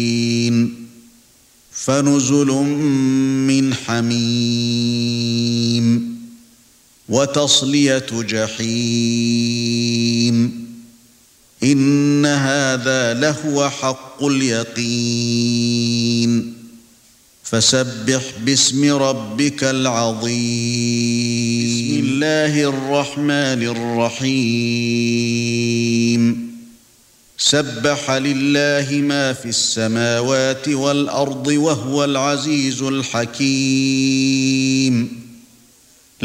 فنزل من حميم وتصلية جحيم إن هذا لهو حق اليقين فسبح باسم ربك العظيم بسم الله الرحمن الرحيم سبح لله ما في السماوات والأرض وهو العزيز الحكيم